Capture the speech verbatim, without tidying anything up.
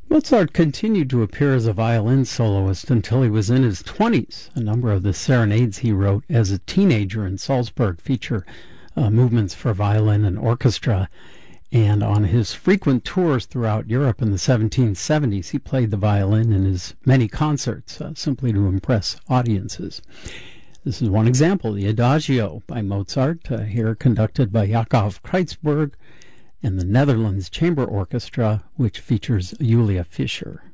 Mozart continued to appear as a violin soloist until he was in his twenties. A number of the serenades he wrote as a teenager in Salzburg feature uh, movements for violin and orchestra. And on his frequent tours throughout Europe in the seventeen seventies, he played the violin in his many concerts, uh, simply to impress audiences. This is one example, the Adagio by Mozart, uh, here conducted by Jakob Kreutzberg and the Netherlands Chamber Orchestra, which features Julia Fischer.